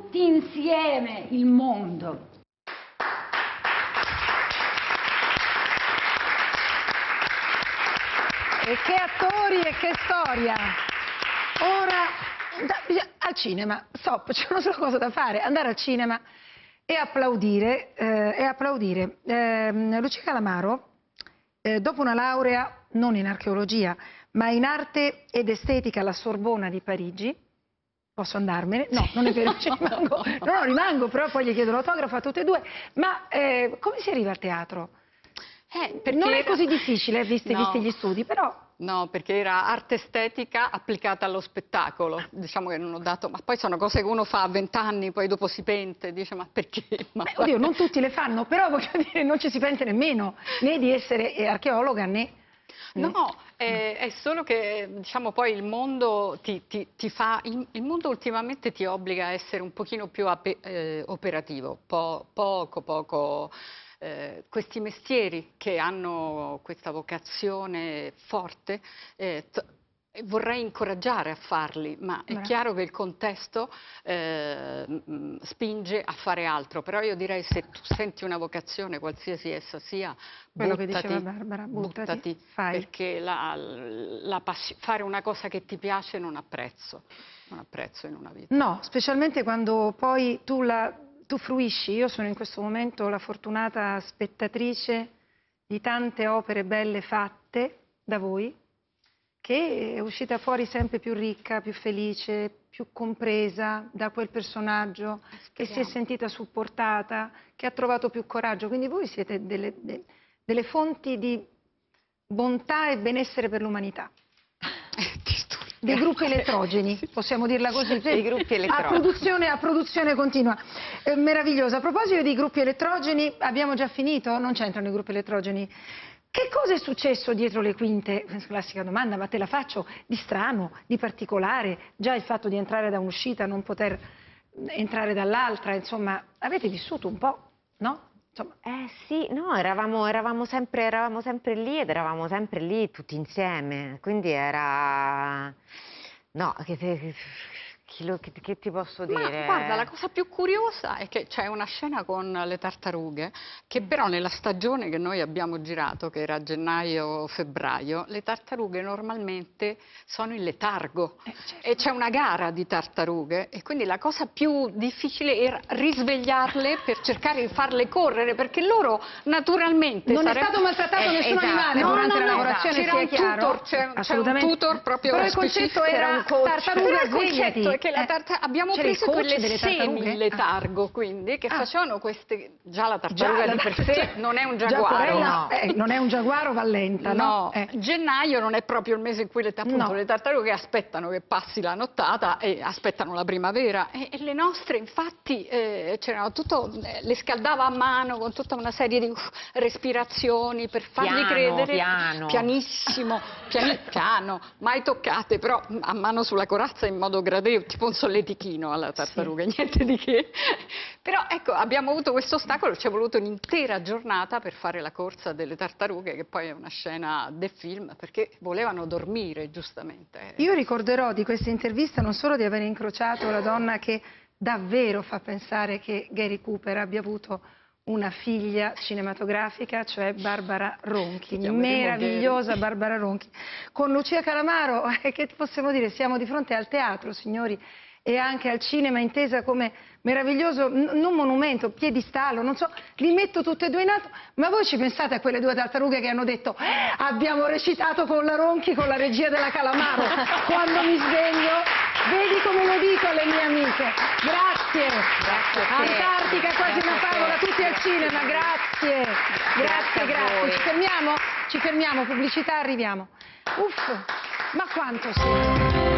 tutti insieme il mondo. E che attori e che storia! Ora, al cinema, stop, c'è una sola cosa da fare, andare al cinema e applaudire. Lucia Calamaro, dopo una laurea non in archeologia, ma in arte ed estetica alla Sorbona di Parigi, posso andarmene? No, non è vero, ci rimango. No, rimango, però poi gli chiedo l'autografo a tutte e due. Ma come si arriva al teatro? Non è così difficile, visti gli studi, però... No, perché era arte estetica applicata allo spettacolo. Diciamo che non ho dato... Ma poi sono cose che uno fa a 20 anni, poi dopo si pente, dice ma perché? Beh, oddio, non tutti le fanno, però voglio dire, non ci si pente nemmeno, né di essere archeologa, né... No, è solo che, diciamo, poi il mondo ti fa... Il mondo ultimamente ti obbliga a essere un pochino più operativo, poco... questi mestieri che hanno questa vocazione forte, vorrei incoraggiare a farli, ma è chiaro che il contesto spinge a fare altro, però io direi se tu senti una vocazione, qualsiasi essa sia, quello che diceva Barbara, buttati, fai. Perché fare una cosa che ti piace non ha prezzo in una vita. No, specialmente quando poi tu fruisci. Io sono in questo momento la fortunata spettatrice di tante opere belle fatte da voi, che è uscita fuori sempre più ricca, più felice, più compresa da quel personaggio, che si è sentita supportata, che ha trovato più coraggio. Quindi voi siete delle fonti di bontà e benessere per l'umanità. Dei gruppi elettrogeni, possiamo dirla così, dei gruppi elettrogeni. A produzione continua. Meravigliosa. A proposito di gruppi elettrogeni, abbiamo già finito? Non c'entrano i gruppi elettrogeni. Che cosa è successo dietro le quinte? Classica domanda, ma te la faccio, di strano, di particolare, già il fatto di entrare da un'uscita, non poter entrare dall'altra, insomma, avete vissuto un po', no? Insomma. Sì, no, eravamo sempre lì ed eravamo sempre lì tutti insieme, quindi era... No, che ti posso dire? Ma guarda, la cosa più curiosa è che c'è una scena con le tartarughe, che però nella stagione che noi abbiamo girato, che era gennaio-febbraio, le tartarughe normalmente sono in letargo, certo. E c'è una gara di tartarughe, e quindi la cosa più difficile era risvegliarle per cercare di farle correre, perché loro naturalmente... Non è stato maltrattato nessun animale durante la lavorazione, c'era un tutor, c'è un tutor proprio però il concetto era tartaruga, svegliati. Che abbiamo preso quelle semi-letargo, quindi, che facevano queste... Già la tartaruga di per sé non è un giaguaro. No. Non è un giaguaro, va lenta, no? Gennaio non è proprio il mese in cui le tartarughe aspettano che passi la nottata e aspettano la primavera. E le nostre, infatti, c'erano tutto... le scaldava a mano con tutta una serie di respirazioni per fargli credere... Pianissimo, piano, mai toccate, però a mano sulla corazza in modo gradevole, tipo un solletichino alla tartaruga, niente di che. Però ecco, abbiamo avuto questo ostacolo, ci è voluto un'intera giornata per fare la corsa delle tartarughe, che poi è una scena del film, perché volevano dormire, giustamente. Io ricorderò di questa intervista non solo di aver incrociato la donna che davvero fa pensare che Gary Cooper abbia avuto una figlia cinematografica, cioè Barbara Ronchi, meravigliosa Barbara Ronchi. Con Lucia Calamaro, che possiamo dire, siamo di fronte al teatro, signori, e anche al cinema, intesa come meraviglioso, non monumento, piedistallo, non so, li metto tutte e due in alto, ma voi ci pensate a quelle due tartarughe che hanno detto abbiamo recitato con la Ronchi, con la regia della Calamaro, quando mi sveglio, vedi come lo dico alle mie amiche, grazie. Antartica, quasi una favola, tutti al cinema, grazie. Ci fermiamo, pubblicità, arriviamo. Uff, ma quanto sì.